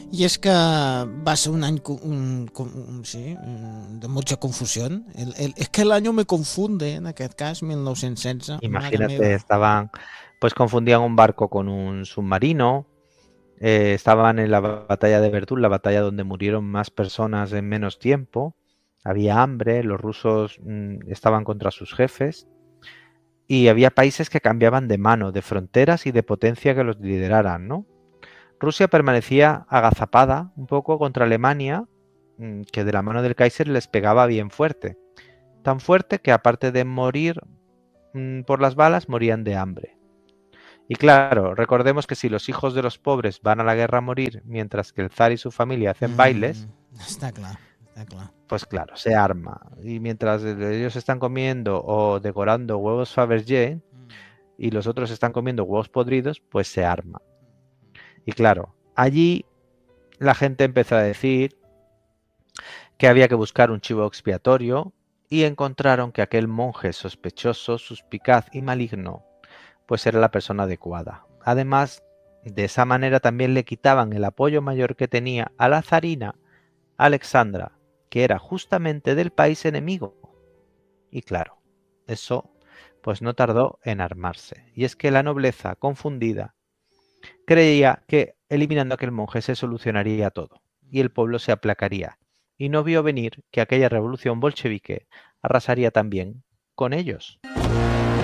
Y es que va a ser un año sí, de mucha confusión. Es que el año me confunde, en aquest cas, 1916, mare Imagínate, meva. estaban, pues confundían un barco con un submarino, estaban en la batalla de Verdún, la batalla donde murieron más personas en menos tiempo, había hambre, los rusos estaban contra sus jefes y había países que cambiaban de mano, de fronteras y de potencia que los lideraran, ¿no? Rusia permanecía agazapada un poco contra Alemania, que de la mano del Kaiser les pegaba bien fuerte, tan fuerte que aparte de morir por las balas, morían de hambre. Y claro, recordemos que si los hijos de los pobres van a la guerra a morir mientras que el zar y su familia hacen bailes, Està clar, està clar. pues claro, se arma. Y mientras ellos están comiendo o decorando huevos Fabergé y los otros están comiendo huevos podridos, pues se arma. Y claro, allí la gente empezó a decir que había que buscar un chivo expiatorio y encontraron que aquel monje sospechoso, suspicaz y maligno, pues era la persona adecuada. Además, de esa manera también le quitaban el apoyo mayor que tenía a la zarina Alexandra, que era justamente del país enemigo. Y claro, eso pues no tardó en armarse. Y es que la nobleza, confundida, creía que eliminando a aquel monje se solucionaría todo y el pueblo se aplacaría. Y no vio venir que aquella revolución bolchevique arrasaría también con ellos.